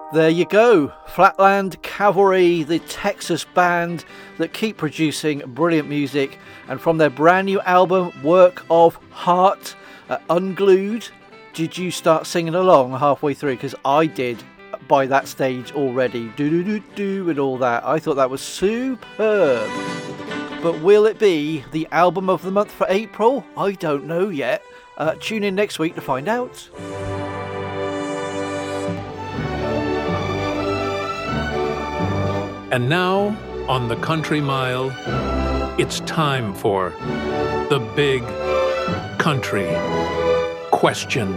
There you go, Flatland Cavalry, the Texas band that keep producing brilliant music, and from their brand new album, Work of Heart, Unglued, did you start singing along halfway through? Because I did by that stage already, do and all that. I thought that was superb. But will it be the album of the month for April? I don't know yet. Tune in next week to find out. And now, on the Country Mile, it's time for the Big Country Question.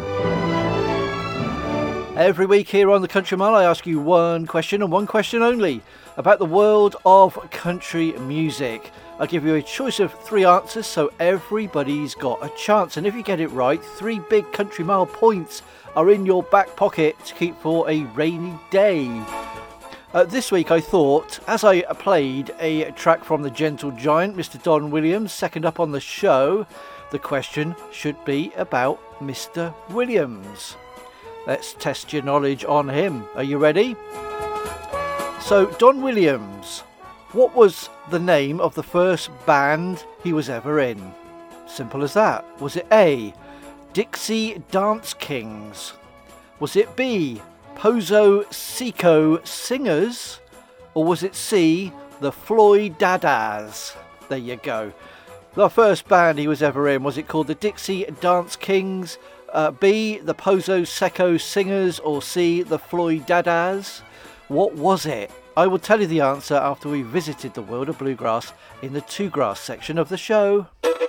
Every week here on the Country Mile, I ask you one question and one question only about the world of country music. I'll give you a choice of 3 answers, so everybody's got a chance. And if you get it right, 3 big Country Mile points are in your back pocket to keep for a rainy day. This week I thought, as I played a track from the Gentle Giant, Mr. Don Williams, second up on the show, the question should be about Mr. Williams. Let's test your knowledge on him. Are you ready? So, Don Williams, what was the name of the first band he was ever in? Simple as that. Was it A, Dixie Dance Kings? Was it B, Pozo Seco Singers? Or was it C, the Floyd Dadas? There you go. The first band he was ever in, was it called the Dixie Dance Kings, B, the Pozo Seco Singers, or C, the Floyd Dadas? What was it? I will tell you the answer after we visited the world of bluegrass in the Two Grass section of the show.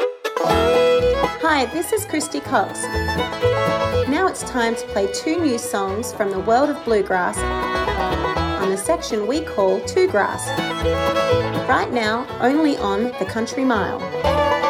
Hi, this is Christy Cox. Now it's time to play 2 new songs from the world of bluegrass on the section we call Two Grass. Right now, only on the Country Mile.